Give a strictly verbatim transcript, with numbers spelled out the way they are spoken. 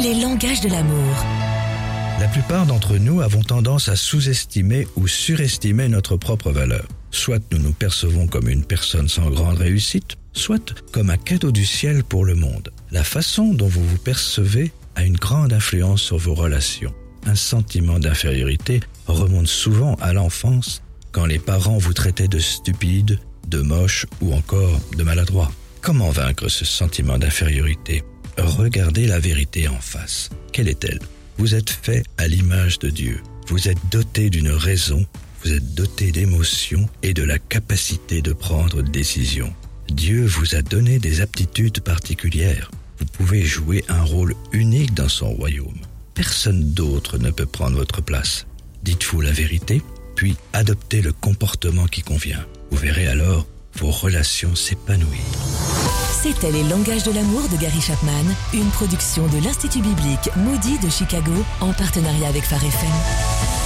Les langages de l'amour. La plupart d'entre nous avons tendance à sous-estimer ou surestimer notre propre valeur. Soit nous nous percevons comme une personne sans grande réussite, soit comme un cadeau du ciel pour le monde. La façon dont vous vous percevez a une grande influence sur vos relations. Un sentiment d'infériorité remonte souvent à l'enfance, quand les parents vous traitaient de stupide, de moche ou encore de maladroit. Comment vaincre ce sentiment d'infériorité ? Regardez la vérité en face. Quelle est-elle ? Vous êtes fait à l'image de Dieu. Vous êtes doté d'une raison, vous êtes doté d'émotions et de la capacité de prendre des décisions. Dieu vous a donné des aptitudes particulières. Vous pouvez jouer un rôle unique dans son royaume. Personne d'autre ne peut prendre votre place. Dites-vous la vérité, puis adoptez le comportement qui convient. Vous verrez alors vos relations s'épanouir. C'était Les langages de l'amour de Gary Chapman, une production de l'Institut biblique Moody de Chicago en partenariat avec Phare F M.